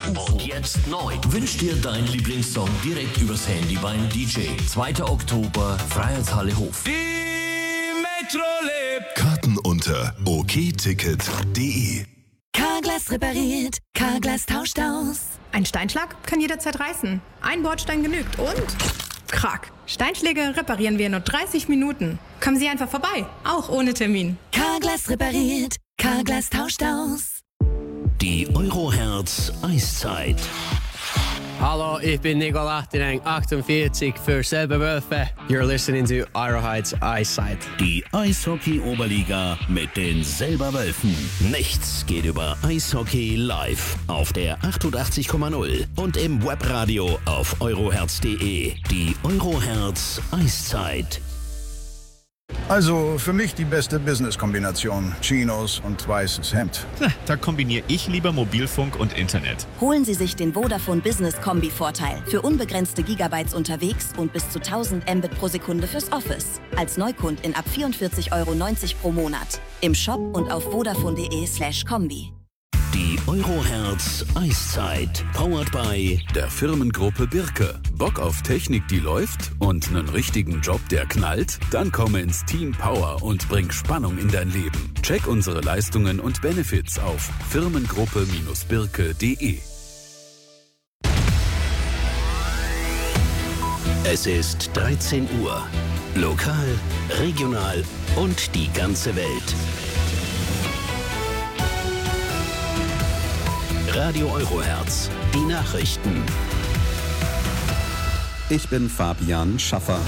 Und jetzt neu. Wünsch dir deinen Lieblingssong direkt übers Handy beim DJ. 2. Oktober, Freiheitshalle Hof. Die Metro lebt. Karten unter okticket.de. Carglass repariert, Carglass tauscht aus. Ein Steinschlag kann jederzeit reißen. Ein Bordstein genügt und... Krack. Steinschläge reparieren wir in nur 30 Minuten. Kommen Sie einfach vorbei, auch ohne Termin. Carglass repariert, Carglass tauscht aus. Die Eurohertz Eiszeit. Hallo, ich bin Nico Lachteneng, 48 für selbe Wölfe. You're listening to Eurohertz Eiszeit. Die Eishockey-Oberliga mit den Selberwölfen. Nichts geht über Eishockey live auf der 88,0 und im Webradio auf eurohertz.de. Die Eurohertz Eiszeit. Also für mich die beste Business-Kombination. Chinos und weißes Hemd. Da kombiniere ich lieber Mobilfunk und Internet. Holen Sie sich den Vodafone Business Kombi-Vorteil. Für unbegrenzte Gigabytes unterwegs und bis zu 1000 Mbit pro Sekunde fürs Office. Als Neukundin ab 44,90 € pro Monat. Im Shop und auf vodafone.de/kombi. Die Eurohertz Eiszeit. Powered by Der Firmengruppe Birke. Bock auf Technik, die läuft und einen richtigen Job, der knallt? Dann komme ins Team Power und bring Spannung in dein Leben. Check unsere Leistungen und Benefits auf firmengruppe-birke.de. Es ist 13 Uhr. Lokal, regional und die ganze Welt. Radio Eurohertz. Die Nachrichten. Ich bin Fabian Schaffer.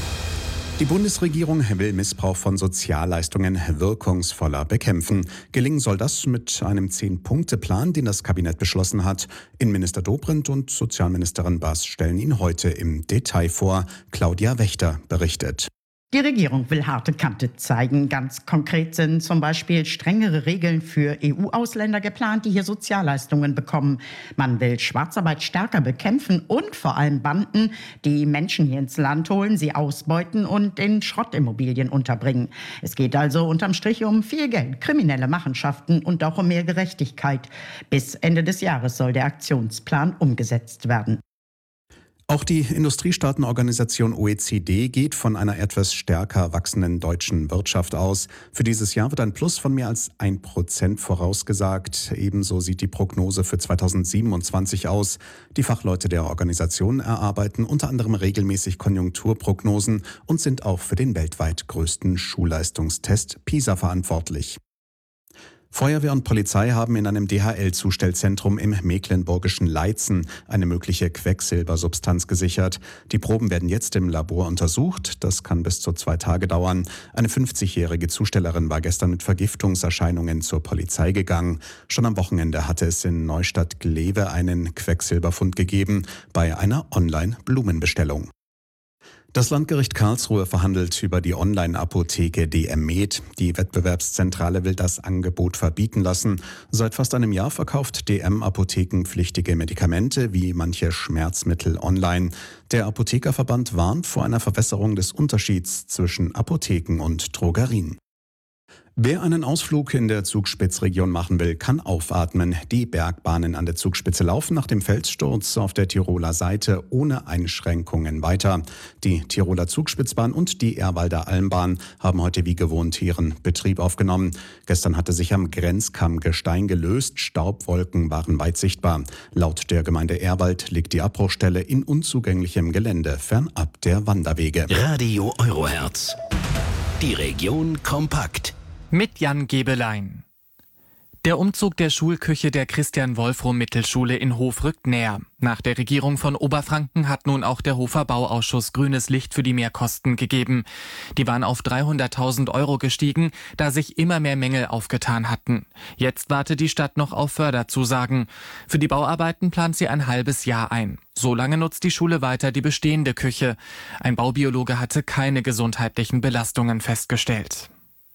Die Bundesregierung will Missbrauch von Sozialleistungen wirkungsvoller bekämpfen. Gelingen soll das mit einem 10-Punkte-Plan, den das Kabinett beschlossen hat. Innenminister Dobrindt und Sozialministerin Bass stellen ihn heute im Detail vor. Claudia Wächter berichtet. Die Regierung will harte Kante zeigen. Ganz konkret sind zum Beispiel strengere Regeln für EU-Ausländer geplant, die hier Sozialleistungen bekommen. Man will Schwarzarbeit stärker bekämpfen und vor allem Banden, die Menschen hier ins Land holen, sie ausbeuten und in Schrottimmobilien unterbringen. Es geht also unterm Strich um viel Geld, kriminelle Machenschaften und auch um mehr Gerechtigkeit. Bis Ende des Jahres soll der Aktionsplan umgesetzt werden. Auch die Industriestaatenorganisation OECD geht von einer etwas stärker wachsenden deutschen Wirtschaft aus. Für dieses Jahr wird ein Plus von mehr als 1% vorausgesagt. Ebenso sieht die Prognose für 2027 aus. Die Fachleute der Organisation erarbeiten unter anderem regelmäßig Konjunkturprognosen und sind auch für den weltweit größten Schulleistungstest PISA verantwortlich. Feuerwehr und Polizei haben in einem DHL-Zustellzentrum im mecklenburgischen Leitzen eine mögliche Quecksilbersubstanz gesichert. Die Proben werden jetzt im Labor untersucht. Das kann bis zu 2 Tage dauern. Eine 50-jährige Zustellerin war gestern mit Vergiftungserscheinungen zur Polizei gegangen. Schon am Wochenende hatte es in Neustadt-Glewe einen Quecksilberfund gegeben bei einer Online-Blumenbestellung. Das Landgericht Karlsruhe verhandelt über die Online-Apotheke DM Med. Die Wettbewerbszentrale will das Angebot verbieten lassen. Seit fast einem Jahr verkauft DM apothekenpflichtige Medikamente wie manche Schmerzmittel online. Der Apothekerverband warnt vor einer Verwässerung des Unterschieds zwischen Apotheken und Drogerien. Wer einen Ausflug in der Zugspitzregion machen will, kann aufatmen. Die Bergbahnen an der Zugspitze laufen nach dem Felssturz auf der Tiroler Seite ohne Einschränkungen weiter. Die Tiroler Zugspitzbahn und die Ehrwalder Almbahn haben heute wie gewohnt ihren Betrieb aufgenommen. Gestern hatte sich am Grenzkamm Gestein gelöst, Staubwolken waren weit sichtbar. Laut der Gemeinde Ehrwald liegt die Abbruchstelle in unzugänglichem Gelände fernab der Wanderwege. Radio Eurohertz. Die Region kompakt. Mit Jan Gebelein. Der Umzug der Schulküche der Christian-Wolfrum-Mittelschule in Hof rückt näher. Nach der Regierung von Oberfranken hat nun auch der Hofer Bauausschuss grünes Licht für die Mehrkosten gegeben. Die waren auf 300.000 € gestiegen, da sich immer mehr Mängel aufgetan hatten. Jetzt wartet die Stadt noch auf Förderzusagen. Für die Bauarbeiten plant sie ein halbes Jahr ein. Solange nutzt die Schule weiter die bestehende Küche. Ein Baubiologe hatte keine gesundheitlichen Belastungen festgestellt.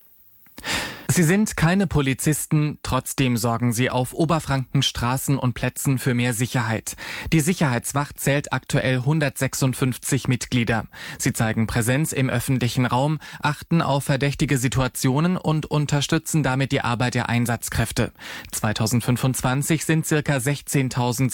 Sie sind keine Polizisten, trotzdem sorgen sie auf Oberfrankens Straßen und Plätzen für mehr Sicherheit. Die Sicherheitswacht zählt aktuell 156 Mitglieder. Sie zeigen Präsenz im öffentlichen Raum, achten auf verdächtige Situationen und unterstützen damit die Arbeit der Einsatzkräfte. 2025 sind ca. 16.000